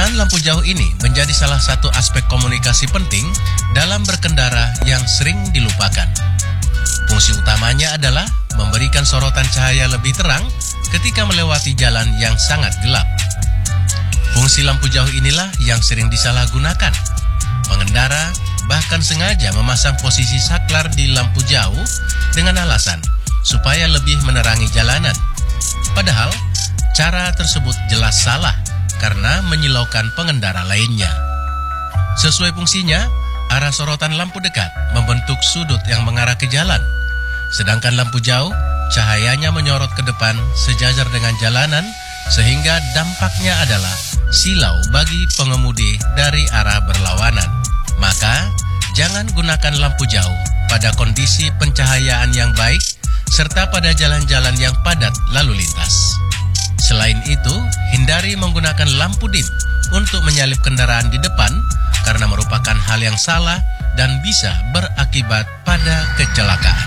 Penggunaan lampu jauh ini menjadi salah satu aspek komunikasi penting dalam berkendara yang sering dilupakan. Fungsi utamanya adalah memberikan sorotan cahaya lebih terang ketika melewati jalan yang sangat gelap. Fungsi lampu jauh inilah yang sering disalahgunakan. Pengendara bahkan sengaja memasang posisi saklar di lampu jauh dengan alasan supaya lebih menerangi jalanan. Padahal, cara tersebut jelas salah karena menyilaukan pengendara lainnya. Sesuai fungsinya, arah sorotan lampu dekat membentuk sudut yang mengarah ke jalan. Sedangkan lampu jauh, cahayanya menyorot ke depan sejajar dengan jalanan, sehingga dampaknya adalah silau bagi pengemudi dari arah berlawanan. Maka, jangan gunakan lampu jauh pada kondisi pencahayaan yang baik, serta pada jalan-jalan yang padat lalu lintas. Selain itu, hindari menggunakan lampu dim untuk menyalip kendaraan di depan karena merupakan hal yang salah dan bisa berakibat pada kecelakaan.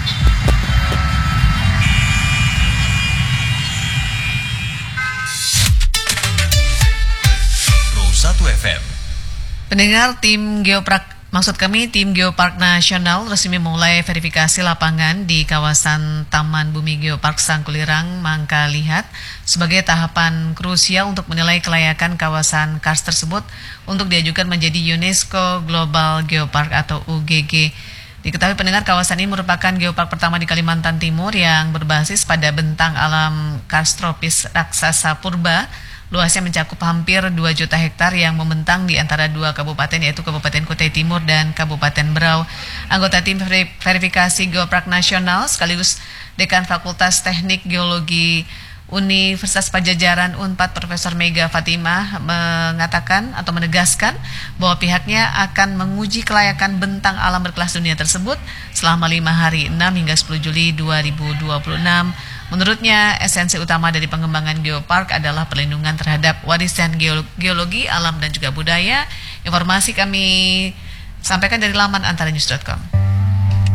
Pro 1 FM. Pendengar, tim Geopark Nasional resmi memulai verifikasi lapangan di kawasan Taman Bumi Geopark Sangkulirang, Mangka Lihat sebagai tahapan krusial untuk menilai kelayakan kawasan Kars tersebut untuk diajukan menjadi UNESCO Global Geopark atau UGG. Diketahui pendengar, kawasan ini merupakan geopark pertama di Kalimantan Timur yang berbasis pada bentang alam Kars tropis raksasa purba. Luasnya mencakup hampir 2 juta hektar yang membentang di antara 2 kabupaten, yaitu Kabupaten Kutai Timur dan Kabupaten Berau. Anggota tim verifikasi Geopark Nasional sekaligus Dekan Fakultas Teknik Geologi Universitas Padjadjaran Unpad Profesor Mega Fatimah mengatakan atau menegaskan bahwa pihaknya akan menguji kelayakan bentang alam berkelas dunia tersebut selama 5 hari 6 hingga 10 Juli 2026. Menurutnya, esensi utama dari pengembangan geopark adalah perlindungan terhadap warisan geologi, alam dan juga budaya. Informasi kami sampaikan dari laman antaranews.com.